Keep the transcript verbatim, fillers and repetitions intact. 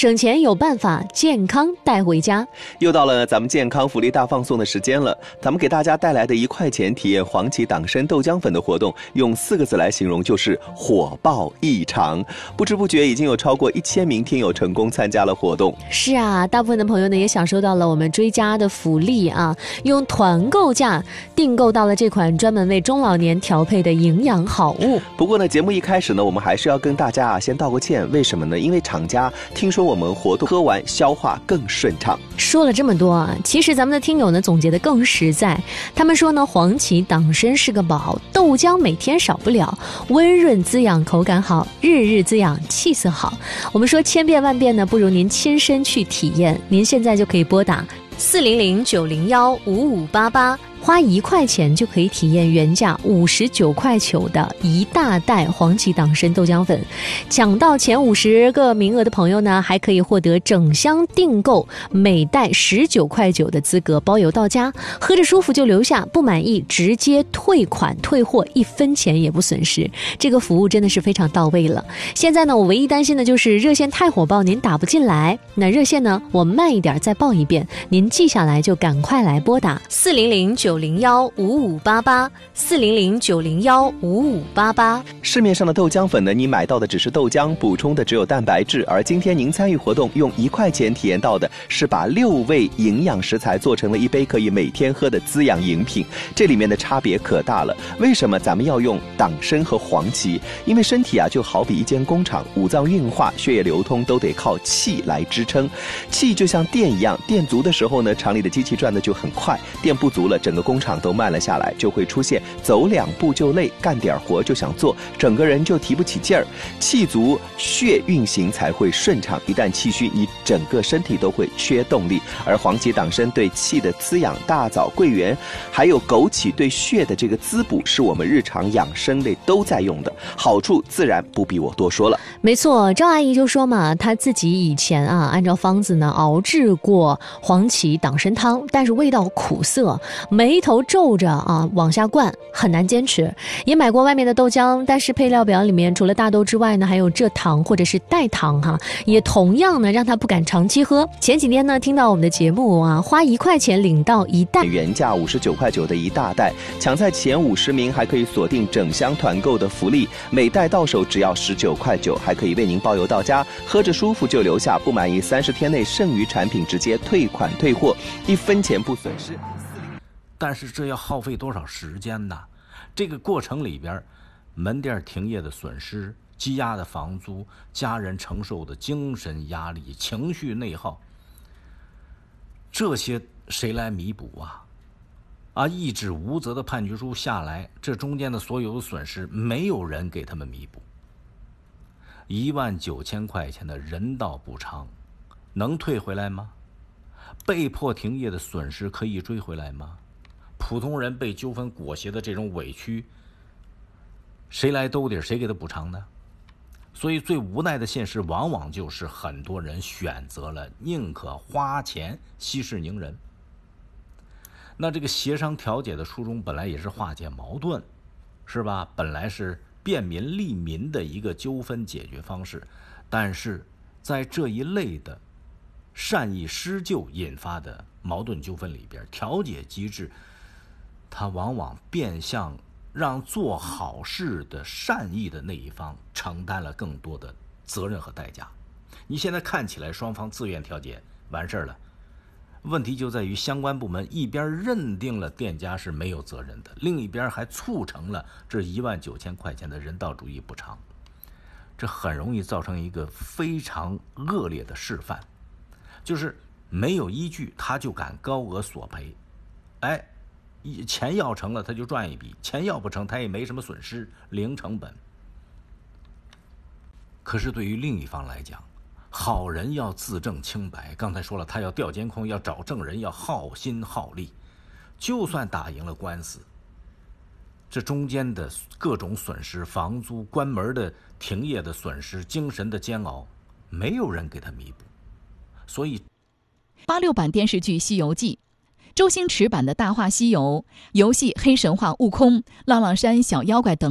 省钱有办法，健康带回家。 又到了咱们健康福利大放送的时间了，咱们给大家带来的一块钱体验黄芪党参豆浆粉的活动，用四个字来形容就是火爆异常。不知不觉已经有超过一千名听友成功参加了活动。 是啊，大部分的朋友呢也享受到了我们追加的福利啊，用团购价订购到了这款专门为中老年调配的营养好物。 不过呢，节目一开始呢，我们还是要跟大家啊先道个歉。为什么呢？因为厂家听说我们活动喝完消化更顺畅。 说了这么多啊，其实咱们的听友呢总结的更实在。他们说呢，黄芪党参是个宝，豆浆每天少不了，温润滋养，口感好，日日滋养，气色好。我们说千遍万遍呢，不如您亲身去体验。您现在就可以拨打四零零九零幺五五八八。花一块钱就可以体验原价五十九块九的一大袋黄芪党参豆浆粉，抢到前五十个名额的朋友呢，还可以获得整箱订购每袋十九块九的资格，包邮到家，喝着舒服就留下，不满意直接退款退货，一分钱也不损失。这个服务真的是非常到位了。现在呢，我唯一担心的就是热线太火爆，您打不进来。那热线呢，我慢一点再报一遍，您记下来就赶快来拨打四零零九零幺五五八八四零零九零幺五五八八。 市面上的豆浆粉呢，你买到的只是豆浆，补充的只有蛋白质，而今天您参与活动，用一块钱体验到的是把六味营养食材做成了一杯可以每天喝的滋养饮品，这里面的差别可大了。为什么咱们要用党参和黄芪？因为身体啊就好比一间工厂，五脏运化、血液流通都得靠气来支撑。气就像电一样，电足的时候呢，厂里的机器转的就很快；电不足了，整个工厂都慢了下来，就会出现走两步就累，干点活就想做，整个人就提不起劲儿。气足，血运行才会顺畅，一旦气虚，你整个身体都会缺动力。而黄芪党参对气的滋养，大枣、桂圆还有枸杞对血的这个滋补，是我们日常养生类都在用的，好处自然不必我多说了。 没错，赵阿姨就说嘛，她自己以前啊按照方子呢熬制过黄芪党参汤，但是味道苦涩，眉头皱着啊往下灌，很难坚持。也买过外面的豆浆，但是配料表里面除了大豆之外呢，还有蔗糖或者是代糖哈，也同样呢让她不敢长期喝。前几天呢听到我们的节目啊，花一块钱领到一袋， 原价五十九块九的一大袋，抢在前五十名还可以锁定整箱团购的福利，每袋到手只要十九块九，还可以为您包邮到家，喝着舒服就留下，不满意三十天内剩余产品直接退款退货，一分钱不损失。 但是这要耗费多少时间呢？这个过程里边，门店停业的损失、积压的房租、家人承受的精神压力、情绪内耗，这些谁来弥补啊？啊，一纸无责的判决书下来，这中间的所有的损失，没有人给他们弥补。一万九千块钱的人道补偿，能退回来吗？被迫停业的损失可以追回来吗？普通人被纠纷裹挟的这种委屈，谁来兜底，谁给他补偿呢？所以最无奈的现实往往就是很多人选择了宁可花钱息事宁人。那这个协商调解的初衷本来也是化解矛盾，是吧？本来是便民利民的一个纠纷解决方式，但是在这一类的善意施救引发的矛盾纠纷里边，调解机制它往往变相让做好事的善意的那一方承担了更多的责任和代价。你现在看起来双方自愿调解完事儿了，问题就在于相关部门一边认定了店家是没有责任的，另一边还促成了这一万九千块钱的人道主义补偿，这很容易造成一个非常恶劣的示范，就是没有依据他就敢高额索赔，哎，钱要成了他就赚一笔，钱要不成他也没什么损失，零成本。可是对于另一方来讲，好人要自证清白，刚才说了，他要调监控，要找证人，要耗心耗力，就算打赢了官司，这中间的各种损失，房租、关门的停业的损失、精神的煎熬，没有人给他弥补。所以八六版电视剧《西游记》，周星驰版的《大话西游》，游戏《黑神话：悟空》，浪浪山小妖怪等